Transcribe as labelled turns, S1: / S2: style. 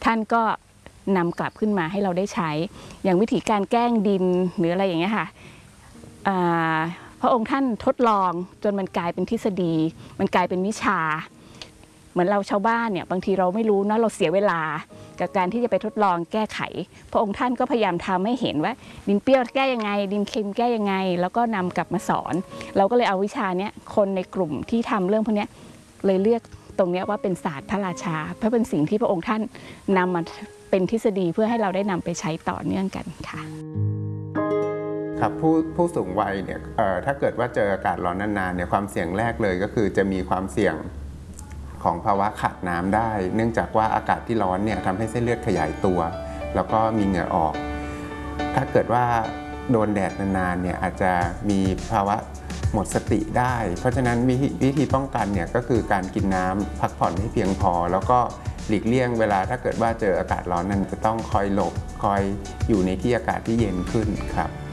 S1: ท่านก็นำกลับขึ้นมาให้เราได้ใช้อย่างวิธีการแกล้งดินหรืออะไรอย่างเงี้ยค่ะพระองค์ท่านทดลองจนมันกลายเป็นทฤษฎีมันกลายเป็นวิชาเหมือนเราชาวบ้านเนี่ยบางทีเราไม่รู้นะเราเสียเวลากับการที่จะไปทดลองแก้ไขพระองค์ท่านก็พยายามทำให้เห็นว่าดินเปรี้ยวแก้ยังไงดินเค็มแก้ยังไงแล้วก็นำกลับมาสอนเราก็เลยเอาวิชาเนี้ยคนในกลุ่มที่ทำเรื่องพวกนี้เลยเรียกตรงนี้ว่าเป็นศาสตร์พระราชาเพราะเป็นสิ่งที่พระองค์ท่านนำมาเป็นทฤษฎีเพื่อให้เราได้นำไปใช้ต่อเนื่องกันค่ะ
S2: ครับผู้สูงวัยเนี่ยถ้าเกิดว่าเจออากาศร้อนนานๆเนี่ยความเสี่ยงแรกเลยก็คือจะมีความเสี่ยงของภาวะขาดน้ำได้เนื่องจากว่าอากาศที่ร้อนเนี่ยทำให้เส้นเลือดขยายตัวแล้วก็มีเหงื่อออกถ้าเกิดว่าโดนแดดนานๆเนี่ยอาจจะมีภาวะหมดสติได้เพราะฉะนั้นวิธีป้องกันเนี่ยก็คือการกินน้ำพักผ่อนให้เพียงพอแล้วก็หลีกเลี่ยงเวลาถ้าเกิดว่าเจออากาศร้อนนั้นจะต้องคอยหลบคอยอยู่ในที่อากาศที่เย็นขึ้นครับ